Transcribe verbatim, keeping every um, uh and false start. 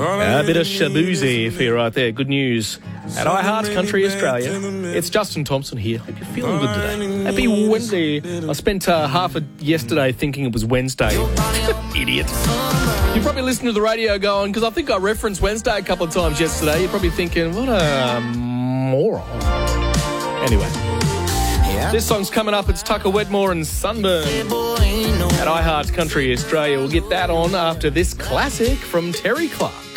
A bit of Shaboozey for you right there. Good news. At iHeart Country Australia, it's Justin Thompson here. Hope you're feeling good today. Happy Wednesday. I spent uh, half of yesterday thinking it was Wednesday. Idiot. You're probably listening to the radio going, because I think I referenced Wednesday a couple of times yesterday. You're probably thinking, what a moron. Anyway. This song's coming up. It's Tucker Wedmore and Sunburn at iHeart Country Australia. We'll get that on after this classic from Terry Clark.